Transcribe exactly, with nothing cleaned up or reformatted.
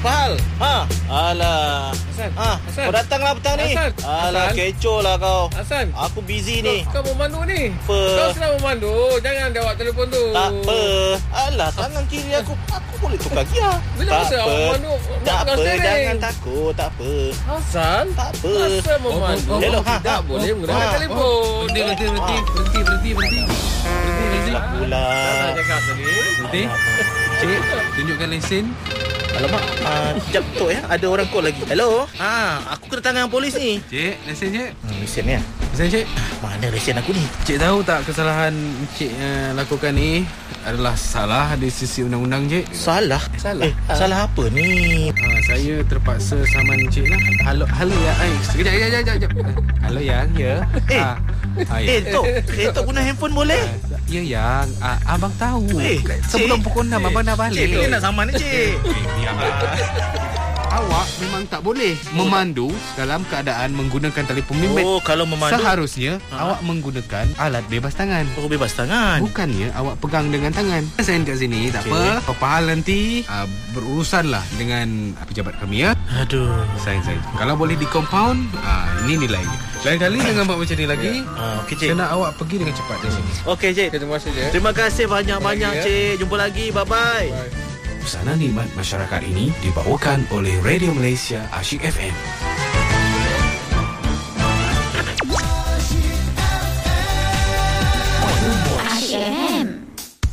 Apa hal? Ha? Alah. Hasan. Ha, Hasan. kau datanglah petang ni. Hasan. Alah, Hasan. kecoh lah kau. Hasan. Aku busy ni. Kau, kau memandu ni. Apa? Kau sedang memandu. Jangan jawab telefon tu. Tak apa. Alah, tangan kiri aku aku boleh tukar gear. Bila tak masa apa. awak memandu? Tak pegang apa, steering? jangan takut. Tak apa. Hasan. Tak apa. Hasan memandu. oh, Hello, ha, Tidak ha. boleh Oh, menggunakan ha. telefon. Berhenti, berhenti, berhenti, berhenti, berhenti, berhenti. Berhenti, berhenti. Tak pula. Tak cakap tadi. Berhenti. Cik, tunjukkan lesen. Alamak, uh, sekejap tu ya. Ada orang call lagi. Hello? Ha, aku kedatangan polis ni. Cik, lesen cik. Hmm, lesen ya. Lesen cik. Mana lesen aku ni? Cik tahu tak kesalahan cik uh, lakukan ni adalah salah di sisi undang-undang cik? Salah? Salah. Eh, salah apa ni? Uh, saya terpaksa saman cik lah. Halo, halo ya. Ay, sekejap, sekejap, sekejap, sekejap. Halo yang, ya. Eh. Ah, ah, ya. Eh, Tok. Eh, Tok guna handphone boleh? Ya yang, ah, abang tahu. Eh, Sebelum cik. pukul enam abang dah balik. Cik, dia nak sama ni, cik. Awak memang tak boleh memandu dalam keadaan menggunakan telefon bimbit. Oh, kalau memandu Seharusnya Ha? awak menggunakan alat bebas tangan. Oh, bebas tangan. Bukannya awak pegang dengan tangan. Sign kat sini, tak Okey. apa. Apa hal nanti uh, berurusanlah dengan uh, pejabat kami ya. Aduh. Sign sign. Kalau boleh di compound, uh, ini nilainya. Lain kali jangan buat macam ni lagi. Ah, okey, cik. Saya nak awak pergi dengan cepat dari sini. Okey, cik. Terima kasih je. Terima kasih banyak-banyak, Jumpa lagi, cik. Jumpa lagi. Bye-bye. Bye. Busana nikmat masyarakat ini dibawakan oleh Radio Malaysia Asyik F M.